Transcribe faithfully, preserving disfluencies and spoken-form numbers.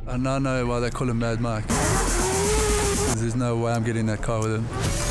And I know why they call him Mad Mike. There's no way I'm getting that car with him.